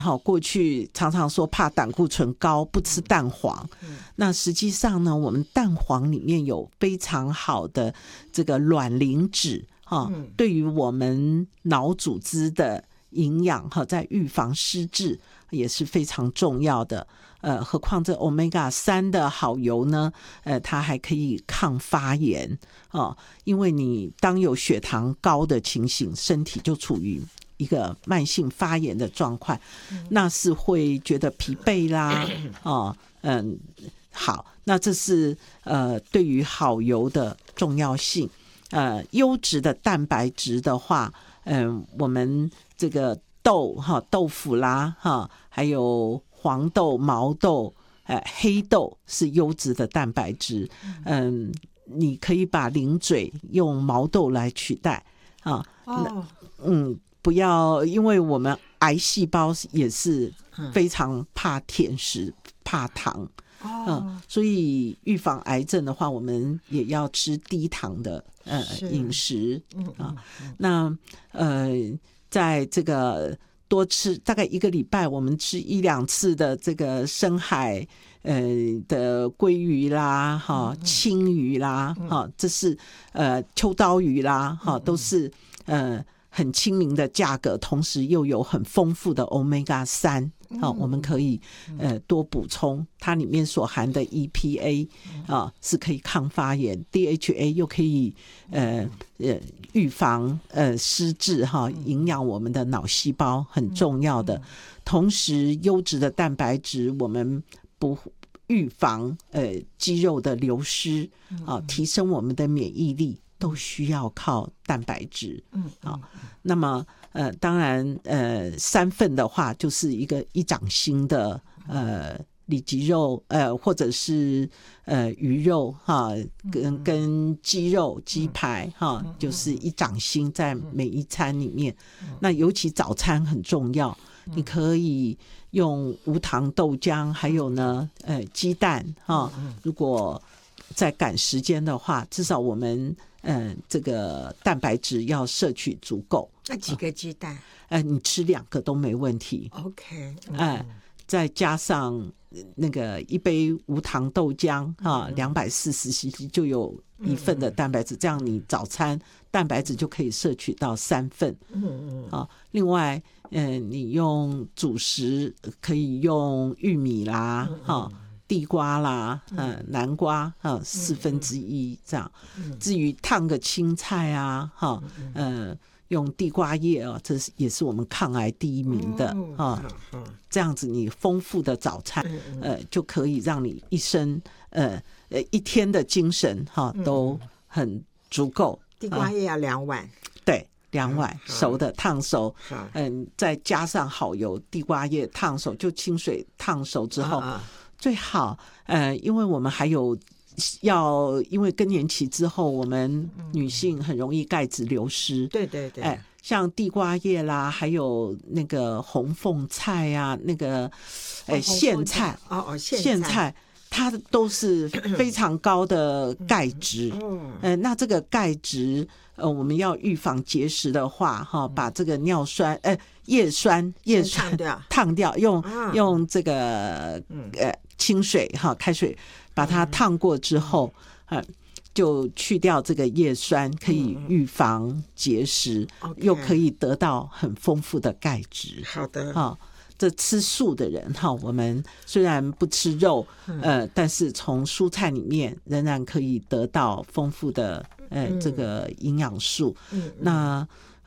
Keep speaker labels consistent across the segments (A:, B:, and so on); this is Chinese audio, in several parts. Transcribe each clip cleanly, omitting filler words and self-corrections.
A: 好，过去常常说怕胆固醇高不吃蛋黄，那实际上呢，我们蛋黄里面有非常好的这个卵磷脂，对于我们脑组织的营养，在预防失智也是非常重要的。何况这 Omega-3 的好油呢，它还可以抗发炎，因为你当有血糖高的情形，身体就处于一个慢性发炎的状况，那是会觉得疲惫啦，好，那这是对于好油的重要性。优质的蛋白质的话，我们这个豆腐啦，还有黄豆、毛豆、黑豆是优质的蛋白质。你可以把零嘴用毛豆来取代啊。不要，因为我们癌细胞也是非常怕甜食、怕糖。所以预防癌症的话，我们也要吃低糖的饮食啊。那在这个多吃大概1个礼拜，我们吃1-2次的这个深海的鲑鱼啦，青鱼啦，这是秋刀鱼啦，都是很亲民的价格，同时又有很丰富的 Omega-3。我们可以多补充，它里面所含的 EPA 是可以抗发炎， DHA 又可以预防失智，营养我们的脑细胞，很重要的。同时优质的蛋白质我们不预防肌肉的流失，提升我们的免疫力，都需要靠蛋白质。那么当然3份的话就是一掌心的里脊肉或者是鱼肉跟鸡肉鸡排就是一掌心在每一餐里面。那尤其早餐很重要，你可以用无糖豆浆，还有呢鸡蛋如果在赶时间的话，至少我们这个蛋白质要摄取足够。
B: 那几个鸡蛋？
A: 你吃2个都没问题。
B: OK，
A: 再加上那个一杯无糖豆浆240cc 就有1份的蛋白质，这样你早餐蛋白质就可以摄取到3份。另外你用主食可以用玉米啦，地瓜啦，南瓜1/4这样。至于烫个青菜啊，用地瓜叶这也是我们抗癌第1名的这样子你丰富的早餐就可以让你一生一天的精神都很足够。
B: 地瓜叶要2碗，
A: 对，2碗熟的烫熟，再加上好油，地瓜叶烫熟，就清水烫熟之后最好因为我们还有因为更年期之后，我们女性很容易钙质流失。
B: 对对对，
A: 像地瓜叶啦，还有那个红凤菜啊，那个苋菜苋菜，它都是非常高的钙质。那这个钙质我们要预防结石的话把这个尿酸叶酸烫掉，用这个清水开水把它烫过之后就去掉这个叶酸，可以预防结石，又可以得到很丰富的钙质。
B: 好的，
A: 这吃素的人我们虽然不吃肉但是从蔬菜里面仍然可以得到丰富的这个营养素。那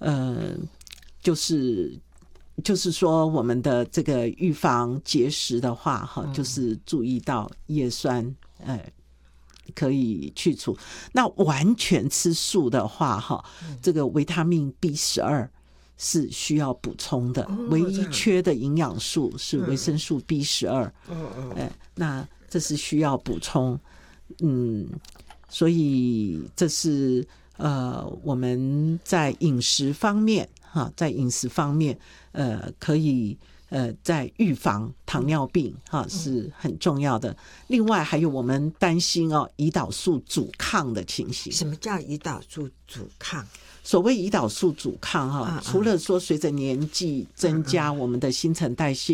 A: 就是说我们的这个预防结石的话就是注意到叶酸可以去除。那完全吃素的话这个维他命 B12 是需要补充的，唯一缺的营养素是维生素 B12。那这是需要补充。所以这是我们在饮食方面可以在预防糖尿病是很重要的。另外还有我们担心胰岛素阻抗的情形。
B: 什么叫胰岛素阻抗？
A: 所谓胰岛素阻抗除了说随着年纪增加，我们的新陈代谢